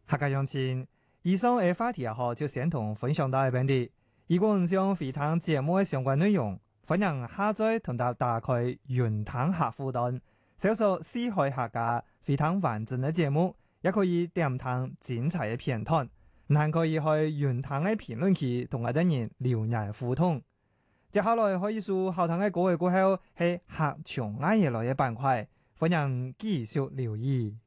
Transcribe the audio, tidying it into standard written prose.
客家鄉親，以上嘅話題也好，就先同分享到呢邊啲。如果唔想回聽節目嘅相關內容，歡迎下載同打開雲聽客戶端，搜索四海客家回聽完整嘅節目，也可以點聽精彩嘅片段，還可以去雲聽嘅評論區同我哋人留言互動。接下來可以數後堂嘅歌嘅過後係客場嗌嘢來嘅板塊，歡迎繼續留意。